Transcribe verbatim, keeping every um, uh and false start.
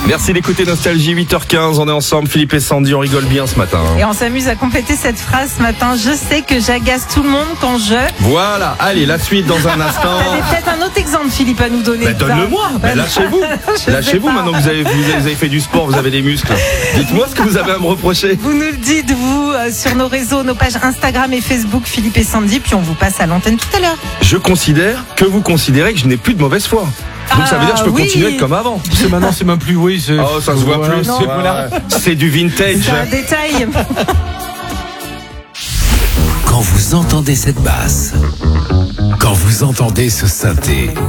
Merci d'écouter Nostalgie, huit heures quinze, on est ensemble, Philippe et Sandy, on rigole bien ce matin. Et on s'amuse à compléter cette phrase ce matin. Je sais que j'agace tout le monde quand je... Voilà, allez, la suite dans un instant. T'avais peut-être un autre exemple, Philippe, à nous donner. Ben, donne-le-moi, ben, lâchez-vous. Lâchez-vous maintenant que vous avez, vous avez fait du sport, vous avez des muscles. Dites-moi ce que vous avez à me reprocher. Vous nous le dites, vous, euh, sur nos réseaux, nos pages Instagram et Facebook, Philippe et Sandy, puis on vous passe à l'antenne tout à l'heure. Je considère que vous considérez que je n'ai plus de mauvaise foi. Donc Ah, ça veut dire que je peux oui. continuer comme avant. C'est maintenant, c'est même plus, oui. c'est- Oh, ça se voit Voilà, plus. c'est- Non. voilà. C'est du vintage. C'est un détail. Quand vous entendez cette basse, quand vous entendez ce synthé,